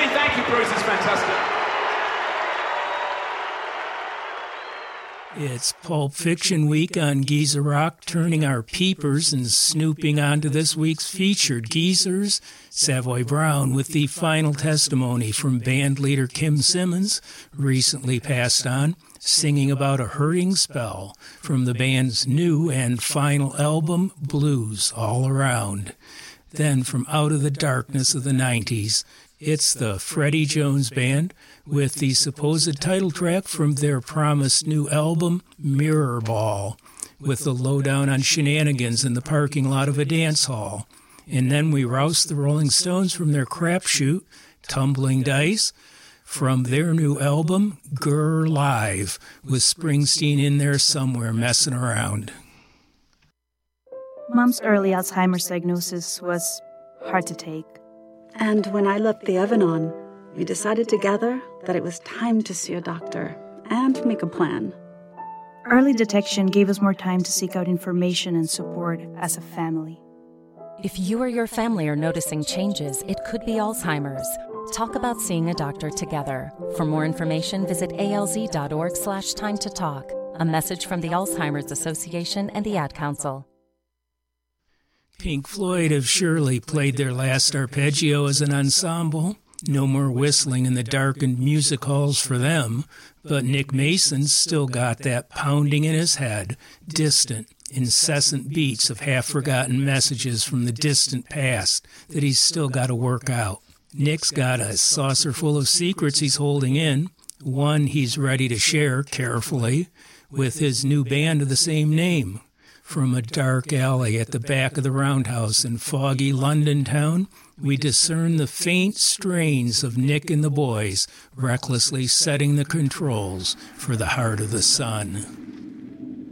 Outstanding. Thank you, Bruce. It's fantastic. It's Pulp Fiction Week on Geezer Rock, turning our peepers and snooping onto this week's featured geezers. Savoy Brown with the final testimony from band leader Kim Simmons, recently passed on, singing about a hurting spell from the band's new and final album, Blues All Around. Then from out of the darkness of the 90s, it's the Freddie Jones Band with the supposed title track from their promised new album, Mirror Ball, with the lowdown on shenanigans in the parking lot of a dance hall. And then we roused the Rolling Stones from their crapshoot, Tumbling Dice, from their new album, Grr Live, with Springsteen in there somewhere messing around. Mom's early Alzheimer's diagnosis was hard to take. And when I left the oven on, we decided together that it was time to see a doctor and make a plan. Early detection gave us more time to seek out information and support as a family. If you or your family are noticing changes, it could be Alzheimer's. Talk about seeing a doctor together. For more information, visit alz.org/time to talk. A message from the Alzheimer's Association and the Ad Council. Pink Floyd have surely played their last arpeggio as an ensemble. No more whistling in the darkened music halls for them, but Nick Mason's still got that pounding in his head, distant, incessant beats of half-forgotten messages from the distant past that he's still got to work out. Nick's got a saucer full of secrets he's holding in, one he's ready to share carefully with his new band of the same name. From a dark alley at the back of the Roundhouse in foggy London town, we discern the faint strains of Nick and the boys recklessly setting the controls for the heart of the sun.